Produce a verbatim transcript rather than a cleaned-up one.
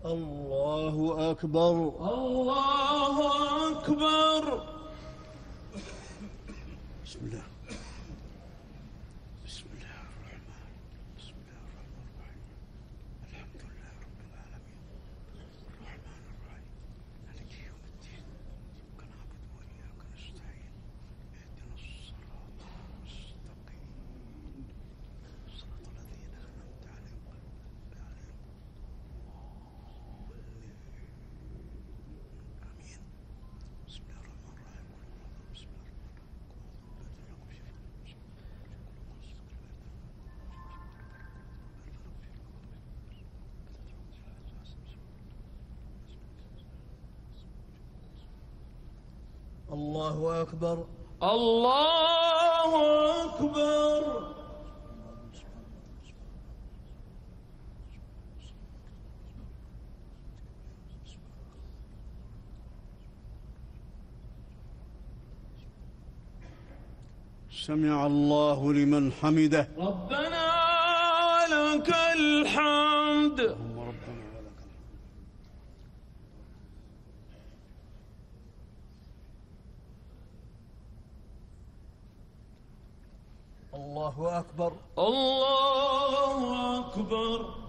الله أكبر. الله أكبر. بسم الله. بسم الله الرحمن بسم الله الرحمن الرحيم. الحمد لله رب العالمين الرحمن الرحيم مالك يوم الدين. إياك نعبد وإياك نستعين. اهدنا الصراط المستقيم صراط الذين أنعمت عليهم غير المغضوب عليهم آمين. بسم الله الرحمن الرحيم. بسم الله الله أكبر. الله أكبر. سمع الله لمن حمده. ربنا ولك الحمد. اللهم ربنا ولك الحمد. الله أكبر. الله أكبر.